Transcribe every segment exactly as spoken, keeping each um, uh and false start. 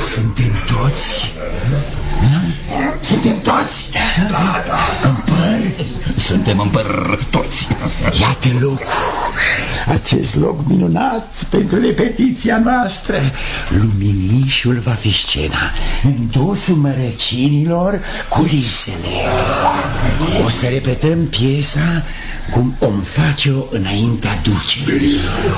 Suntem toți? Suntem toți? Da, da. Împăr? Suntem împăr toți. Iată locul, acest loc minunat pentru repetiția noastră. Luminișul va fi scena, îndusul mărăcinilor culisele. O să repetăm piesa cum om face-o înaintea ducerii.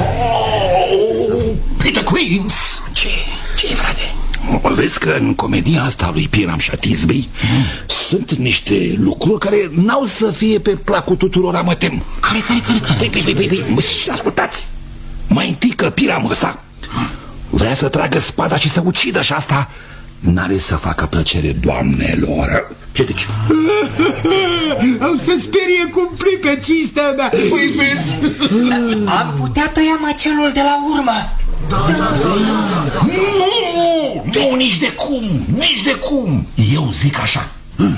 Peter Queens! Ce? Ce, frate? Vezi că în comedia asta lui Piram și a Thisbei mm. sunt niște lucruri care n-au să fie pe placul tuturor, mă tem. Care, care, care, care? Păi, păi, păi, păi, păi, ascultați! Mai întâi că Piram ăsta vrea să tragă spada și să ucidă, și asta n-are să facă plăcere doamnelor. Ce zici? Au să sperie cumplit pe cinstea mea. Păi vezi? Am putea tăia macelul de la urmă. Da, da, da, da. Nu, nu, nici de cum, nici de cum. Eu zic așa.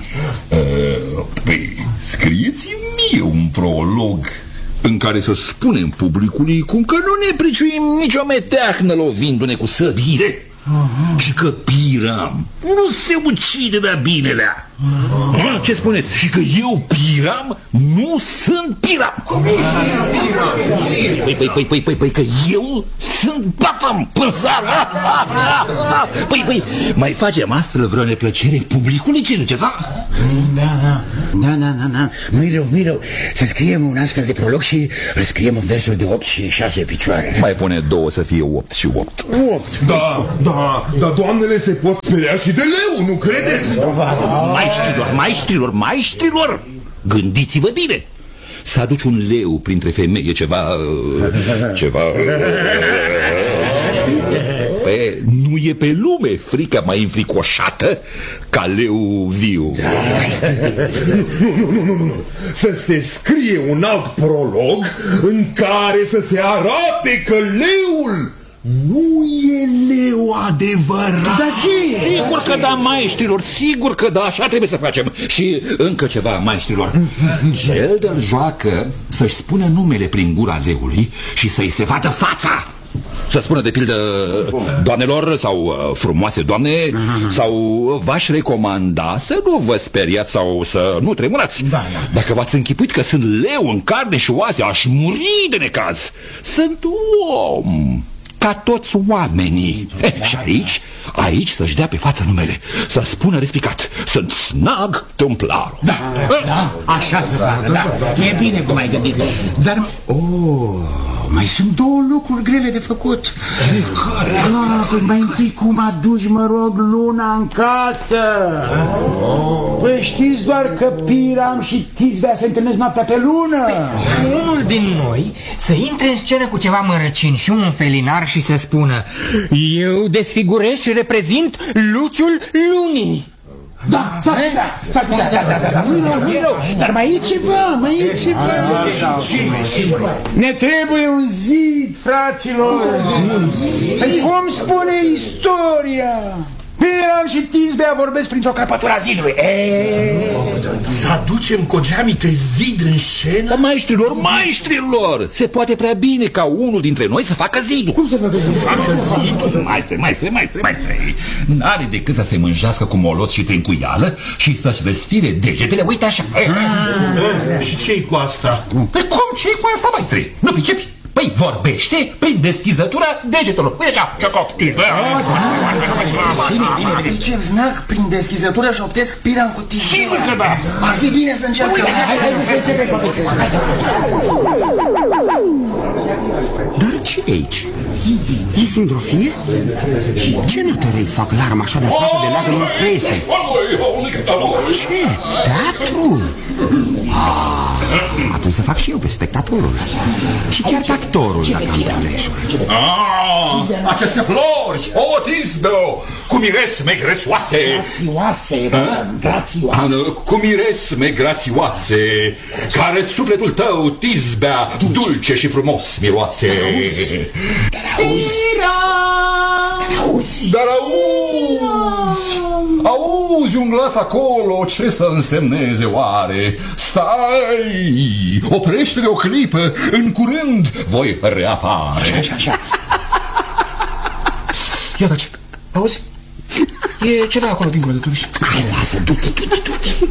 Păi, scrieți-mi mie un prolog în care să spunem publicului cum că nu ne priciuim nicio meteahnă lovindu-ne cu săbire. Aha. Și că Piram nu se ucide de-a binelea. Aha. Ce spuneți? Și că eu, Piram, nu sunt Piram. Cum e Piram? Păi, păi, păi, păi, păi, păi, că eu sunt Batam Păsar. Păi, păi, mai facem astfel vreo neplăcere publicului, ce ceva? Da, da, da, da, da, da. Nu-i rău, nu-i rău. Să scriem un astfel de prolog și îl scriem în versul de opt și șase picioare. Mai pune două să fie opt și opt. Opt? Da, da, dar doamnele se pot speria și de leu, nu credeți? Maestrilor, maestrilor, maestrilor, gândiți-vă bine. Să aduci un leu printre femei e ceva... ceva... Păi, nu e pe lume frica mai înfricoșată ca leu viu. Nu, nu, nu, nu, nu. Să se scrie un alt prolog în care să se arate că leul nu e leu adevărat. Dar ce? Sigur că da, maestrilor, sigur că da, așa trebuie să facem. Și încă ceva, maestrilor. Cel de-l joacă să-și spună numele prin gura leului și să-i se vadă fața. Să spună, de pildă, doamnelor sau frumoase doamne, sau v-aș recomanda să nu vă speriați sau să nu tremurați. Dacă v-ați închipuit că sunt leu în carne și oase, aș muri de necaz. Sunt om ca toți oamenii. Eh, și aici, aici să-și dea pe față numele, să spună respicat: sunt Snag Tâmplarul. Da, da, așa se facă, da. E bine cum ai gândit. Dar, oh, mai sunt două lucruri grele de făcut. Care? Ah, păi mai întâi cum aduci, mă rog, luna în casă. Oh. Păi știți doar că Piram și Thisbea se întâlnesc noaptea pe lună. Păi, unul din noi să intre în scenă cu ceva mărăcini și un felinar și să spună: eu desfigurez și reprezint luciul lunii. Da, s-ar putea, s-ar putea, da, da, da, nu-i rău, nu-i rău. Dar mai e ceva, mai e ceva. Ne trebuie un zid, fraților. Păi cum spune istoria? Piram și Thisbea vorbesc printr-o crăpătură a zidului. Să aducem cu geamite zid în scenă? Dar maestrilor, maestrilor, se poate prea bine ca unul dintre noi să facă zidul. Cum să facă zidul? Facă zidul? Maestre, maestre, maestre, maestre. N-are decât să se mânjească cu molos și tencuială și să-și răsfire degetele, uite așa. Și ce-i cu asta? Păi cum ce-i cu asta, maestre? Nu pricepi? Păi vorbește prin deschizătura degetelor. Uite așa, ce copil. Bine, bine, bine. Zicem Snag prin deschizătura și optesc Piram cu Thisbea. Sigur că da. Ar fi bine să încercăm. Hai să începem. Dar ce e aici? E sindrofie? Ce notărei fac larma așa de aproape de leagă nu crese? Ce? Teatru? Ah, atunci să fac și eu pe spectatorul. Și chiar pe actorul, dacă am prilejul. Ah, aceste flori, o, Thisbeo, cu miresme grețoase. Grațioase, grațioase. Cu miresme grațioase, care sufletul tău, Thisbea, dulce și frumos miroase. Dar auzi? Dar auzi? Dar auzi? Auzi un glas acolo, ce să însemneze oare? Stai, oprește-te o clipă, în curând voi reapare. Așa, așa. Iată ce, auzi? E ceva acolo dincolo de tufiș. Hai, lasă, du-te, du-te, du-te.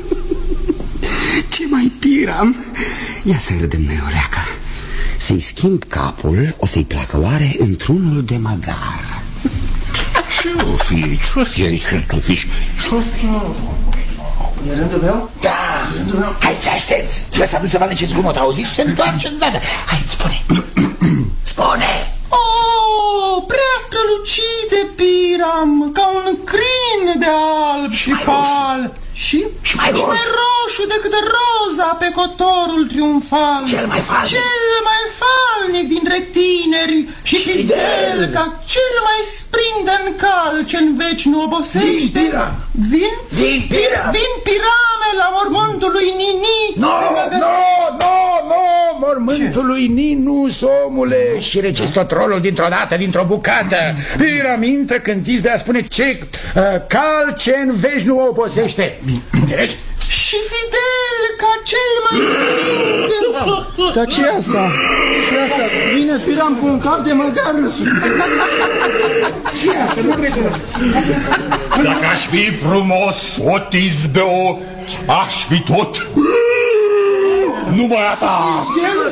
Ce mai piram? Ia să râdem noi o leacă. Să-i schimb capul, o să-i placă oare într-unul de măgar. Ce-o fi? Ce-o fi aici în tufiș? Ce-o fi? E rândul meu? Da, rândul meu. Hai, ce aștepți? Lăsa nu se va nici zgomot, auzi? Și se întoarce îndată. Hai, spune. Spune. Oh, prea strălucite, Piram, ca un crin de alb și, și pal. Și, și, mai, și mai roșu decât roza pe cotorul triumfal. Cel mai falnic. Cel mai falnic dintre tineri și fidel, ca cel mai sprindăn cal ce-n veci nu obosește. Vin, Piram. Vin? Vin, Piram. Vin Pirame la mormântul lui Nini. No, no, no, no, mormântul lui Ninus, omule. Și registotrolul dintr-o dată, dintr-o bucată. Piram intră când izbea spune ce uh, cal ce-n veci nu obosește. Înțelegi? Și fidel ca cel mai sprindăn. Dar ce asta? Ce asta? Vine Piram cu un cap de măgar. Ce asta? Nu recunosc. Dacă aș fi frumos, Otisbeo, aș fi tot numai a ta.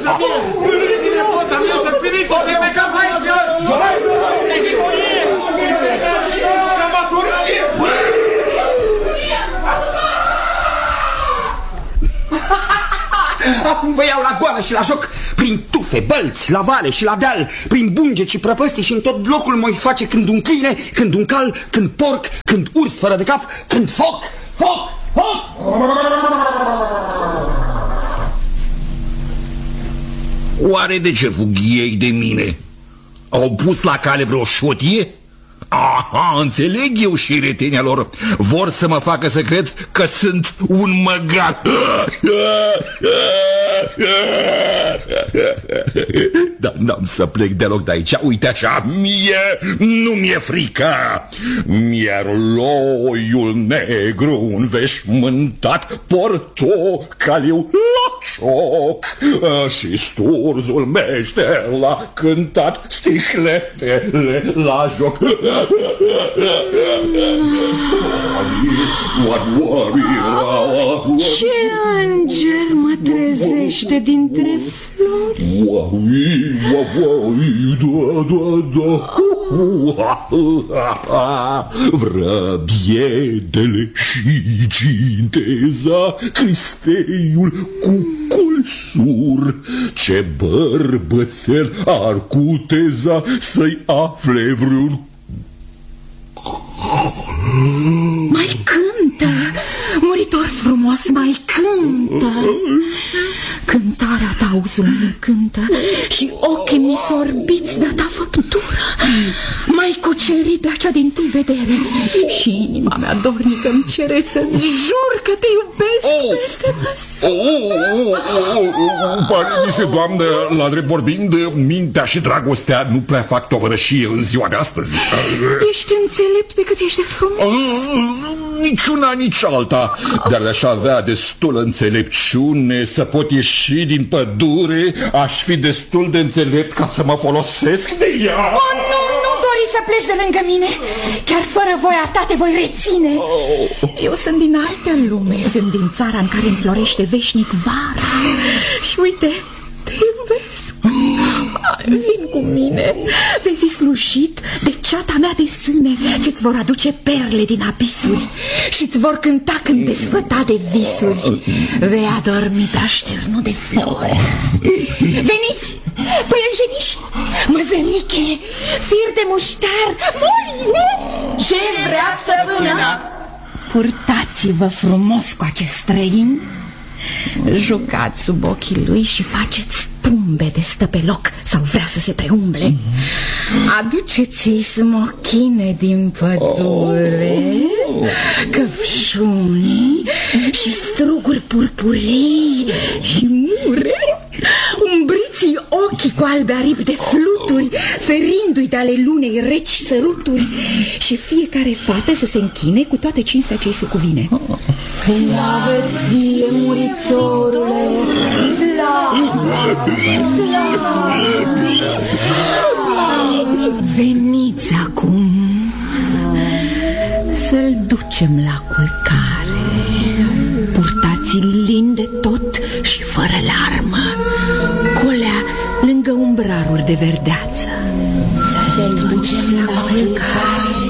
Acum vă iau la goală și la joc, prin tufe, bălți, la vale și la deal, prin bungeci și prăpăstii și în tot locul mă face când un câine, când un cal, când porc, când urs fără de cap, când foc, foc, foc! Oare de ce fug ei de mine? Au pus la cale vreo șotie? Aha, înțeleg eu și retenia lor. Vor să mă facă să cred că sunt un măgar. Dar n-am să plec deloc de aici. Uite așa, mie nu mi-e frică. Mierloiul negru înveșmântat, portocaliu la cioc și sturzul meșter l-a cântat, sticletele la joc. Ce înger mă trezește dintre flori? Vrăbiedele și ginteza, Cristeiul cu culsur, ce bărbățel ar cuteza să-i afle vreun. Mai cântă, muritor frumos, mai cântă. Cântarea ta auzul meu cântă și ochii mi sorbiți de-a ta făptură. M-ai cucerit la cea din-tâi vedere și inima mea dornică îmi cere să-ți jur că te iubesc oh. peste măsură. Oh, oh, oh, oh, pare mi se, doamnă, la drept vorbind, mintea și dragostea nu prea fac tovărășie în ziua de astăzi. Ești înțelept pe cât ești de frumos. Nici una, nici alta. Dar aș avea destulă înțelepciune să pot ieși din pădure, aș fi destul de înțelept ca să mă folosesc de ea. Oh, nu, nu dori să pleci de lângă mine. Chiar fără voia ta te voi reține. Eu sunt din altă lume, sunt din țara în care înflorește veșnic vara. Și uite, te iubesc. Vin cu mine. Vei fi slujit de ceata mea de sâne, ce-ți vor aduce perle din abisuri și-ți vor cânta când desfăta de visuri. Vei adormi pe așternul de flori. Veniți, păianjeniși, măzăniche, fir de muștar, molie. Ce vrea stăpâna? Purtați-vă frumos cu acest străin, jucați sub ochii lui și faceți tumbe de stă pe loc sau vrea să se preumble. Aduceți-i smochine din pădure, căpșuni și struguri purpurii și mure. Umbriți-i ochii cu albe aripi de fluturi, ferindu-i de ale lunei reci săruturi, și fiecare fată să se închine cu toată cinstea ce-i se cuvine. Slavă ție, muritorule! Slavă! Slavă! Veniți acum Să-l ducem la culcare, purtați-l lin de tot și fără larmă, colea lângă umbrarul de verdeață. Să-l ducem la culcare,